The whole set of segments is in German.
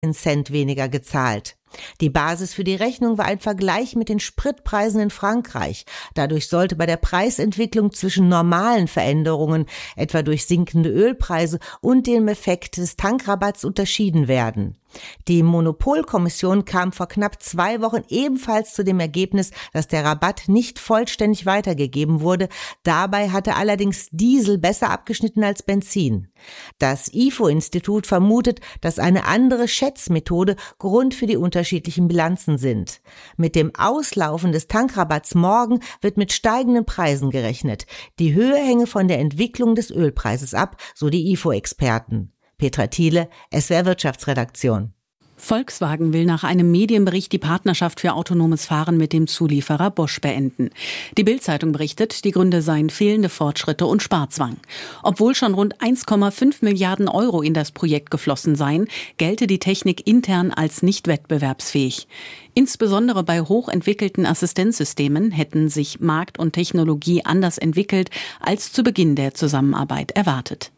Cent weniger gezahlt. Die Basis für die Rechnung war ein Vergleich mit den Spritpreisen in Frankreich. Dadurch sollte bei der Preisentwicklung zwischen normalen Veränderungen, etwa durch sinkende Ölpreise, und dem Effekt des Tankrabatts unterschieden werden. Die Monopolkommission kam vor knapp 2 Wochen ebenfalls zu dem Ergebnis, dass der Rabatt nicht vollständig weitergegeben wurde. Dabei hatte allerdings Diesel besser abgeschnitten als Benzin. Das IFO-Institut vermutet, dass eine andere Schätzmethode Grund für die unterschiedlichen Bilanzen sind. Mit dem Auslaufen des Tankrabatts morgen wird mit steigenden Preisen gerechnet. Die Höhe hänge von der Entwicklung des Ölpreises ab, so die IFO-Experten. Petra Thiele, SWR Wirtschaftsredaktion. Volkswagen will nach einem Medienbericht die Partnerschaft für autonomes Fahren mit dem Zulieferer Bosch beenden. Die Bild-Zeitung berichtet, die Gründe seien fehlende Fortschritte und Sparzwang. Obwohl schon rund 1,5 Milliarden Euro in das Projekt geflossen seien, gelte die Technik intern als nicht wettbewerbsfähig. Insbesondere bei hochentwickelten Assistenzsystemen hätten sich Markt und Technologie anders entwickelt als zu Beginn der Zusammenarbeit erwartet.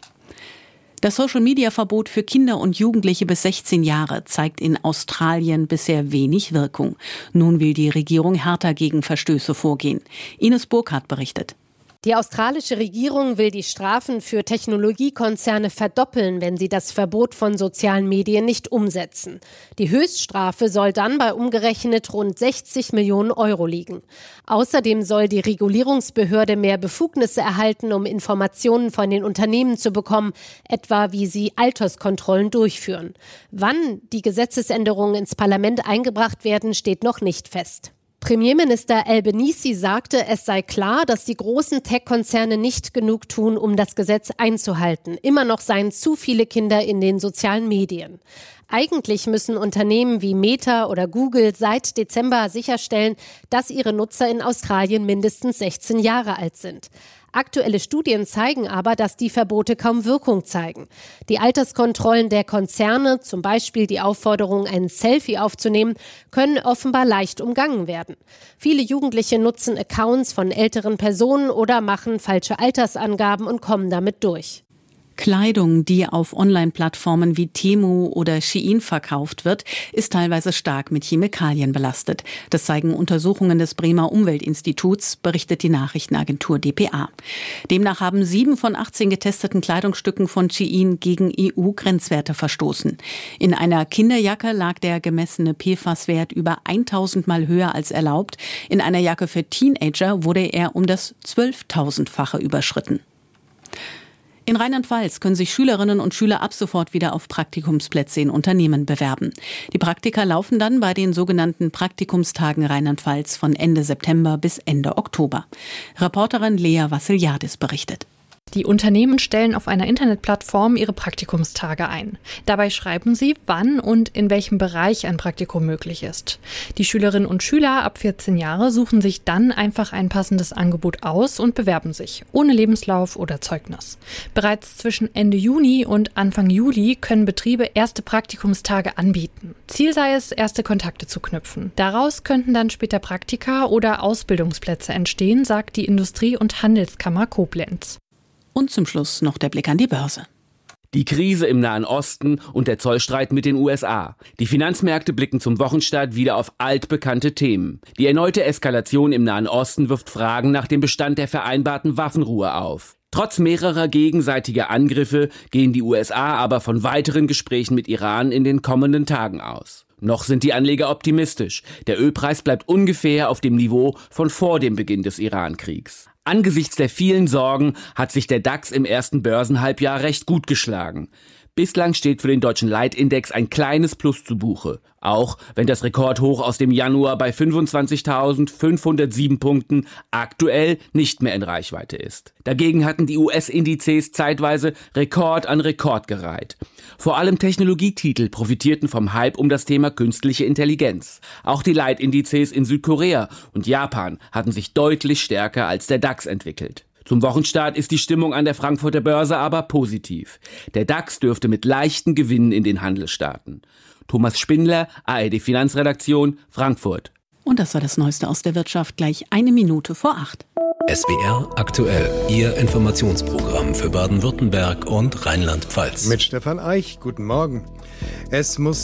Das Social-Media-Verbot für Kinder und Jugendliche bis 16 Jahre zeigt in Australien bisher wenig Wirkung. Nun will die Regierung härter gegen Verstöße vorgehen. Ines Burkhardt berichtet. Die australische Regierung will die Strafen für Technologiekonzerne verdoppeln, wenn sie das Verbot von sozialen Medien nicht umsetzen. Die Höchststrafe soll dann bei umgerechnet rund 60 Millionen Euro liegen. Außerdem soll die Regulierungsbehörde mehr Befugnisse erhalten, um Informationen von den Unternehmen zu bekommen, etwa wie sie Alterskontrollen durchführen. Wann die Gesetzesänderungen ins Parlament eingebracht werden, steht noch nicht fest. Premierminister Albanese sagte, es sei klar, dass die großen Tech-Konzerne nicht genug tun, um das Gesetz einzuhalten. Immer noch seien zu viele Kinder in den sozialen Medien. Eigentlich müssen Unternehmen wie Meta oder Google seit Dezember sicherstellen, dass ihre Nutzer in Australien mindestens 16 Jahre alt sind. Aktuelle Studien zeigen aber, dass die Verbote kaum Wirkung zeigen. Die Alterskontrollen der Konzerne, zum Beispiel die Aufforderung, ein Selfie aufzunehmen, können offenbar leicht umgangen werden. Viele Jugendliche nutzen Accounts von älteren Personen oder machen falsche Altersangaben und kommen damit durch. Kleidung, die auf Online-Plattformen wie Temu oder Shein verkauft wird, ist teilweise stark mit Chemikalien belastet. Das zeigen Untersuchungen des Bremer Umweltinstituts, berichtet die Nachrichtenagentur dpa. Demnach haben 7 von 18 getesteten Kleidungsstücken von Shein gegen EU-Grenzwerte verstoßen. In einer Kinderjacke lag der gemessene PFAS-Wert über 1000 Mal höher als erlaubt. In einer Jacke für Teenager wurde er um das 12.000-fache überschritten. In Rheinland-Pfalz können sich Schülerinnen und Schüler ab sofort wieder auf Praktikumsplätze in Unternehmen bewerben. Die Praktika laufen dann bei den sogenannten Praktikumstagen Rheinland-Pfalz von Ende September bis Ende Oktober. Reporterin Lea Vassiliadis berichtet. Die Unternehmen stellen auf einer Internetplattform ihre Praktikumstage ein. Dabei schreiben sie, wann und in welchem Bereich ein Praktikum möglich ist. Die Schülerinnen und Schüler ab 14 Jahre suchen sich dann einfach ein passendes Angebot aus und bewerben sich, ohne Lebenslauf oder Zeugnis. Bereits zwischen Ende Juni und Anfang Juli können Betriebe erste Praktikumstage anbieten. Ziel sei es, erste Kontakte zu knüpfen. Daraus könnten dann später Praktika oder Ausbildungsplätze entstehen, sagt die Industrie- und Handelskammer Koblenz. Und zum Schluss noch der Blick an die Börse. Die Krise im Nahen Osten und der Zollstreit mit den USA. Die Finanzmärkte blicken zum Wochenstart wieder auf altbekannte Themen. Die erneute Eskalation im Nahen Osten wirft Fragen nach dem Bestand der vereinbarten Waffenruhe auf. Trotz mehrerer gegenseitiger Angriffe gehen die USA aber von weiteren Gesprächen mit Iran in den kommenden Tagen aus. Noch sind die Anleger optimistisch. Der Ölpreis bleibt ungefähr auf dem Niveau von vor dem Beginn des Iran-Kriegs. Angesichts der vielen Sorgen hat sich der DAX im ersten Börsenhalbjahr recht gut geschlagen. Bislang steht für den deutschen Leitindex ein kleines Plus zu Buche. Auch wenn das Rekordhoch aus dem Januar bei 25.507 Punkten aktuell nicht mehr in Reichweite ist. Dagegen hatten die US-Indizes zeitweise Rekord an Rekord gereiht. Vor allem Technologietitel profitierten vom Hype um das Thema künstliche Intelligenz. Auch die Leitindizes in Südkorea und Japan hatten sich deutlich stärker als der DAX entwickelt. Zum Wochenstart ist die Stimmung an der Frankfurter Börse aber positiv. Der DAX dürfte mit leichten Gewinnen in den Handel starten. Thomas Spindler, ARD Finanzredaktion, Frankfurt. Und das war das Neueste aus der Wirtschaft, gleich 1 Minute vor 8. SWR aktuell, Ihr Informationsprogramm für Baden-Württemberg und Rheinland-Pfalz. Mit Stefan Eich, guten Morgen. Es muss